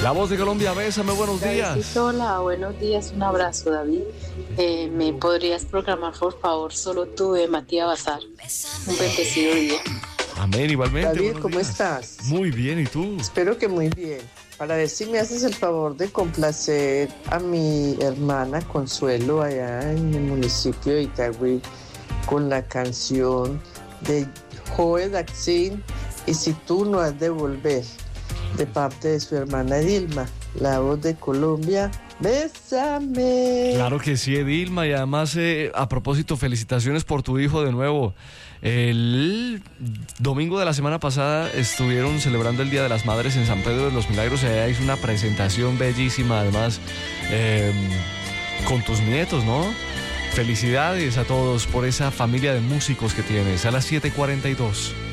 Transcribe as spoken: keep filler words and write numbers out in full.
La Voz de Colombia, bésame, buenos días. Davidcito, hola, buenos días, un abrazo, David. Eh, ¿Me podrías programar, por favor, Solo tú de Matías Bazar? Un bendecido día. Amén, igualmente. David, buenos ¿cómo días. estás? Muy bien, ¿y tú? Espero que muy bien. Para ver si me haces el favor de complacer a mi hermana Consuelo allá en el municipio de Itagüí con la canción de Joe Daxin y Si tú no has de volver, de parte de su hermana Dilma, La Voz de Colombia. Bésame. Claro que sí, Edilma, y además, eh, a propósito, felicitaciones por tu hijo de nuevo. El domingo de la semana pasada estuvieron celebrando el Día de las Madres en San Pedro de los Milagros y allá hizo una presentación bellísima, además, eh, con tus nietos, ¿no? Felicidades a todos por esa familia de músicos que tienes. A las siete cuarenta y dos.